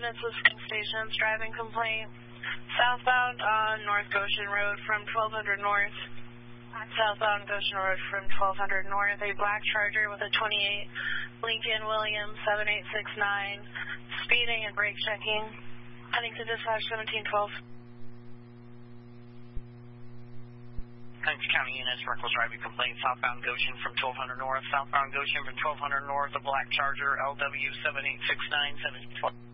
units, listing stations, driving complaint. Southbound on North Goshen Road from 1200 North. Southbound Goshen Road from 1200 North. A black Charger with a 28 Lincoln Williams 7869. Speeding and brake checking. Heading to dispatch 1712. Thanks, County units, reckless driving complaint, southbound Goshen from 1200 North, southbound Goshen from 1200 North, a black Charger, LW 7869, 712.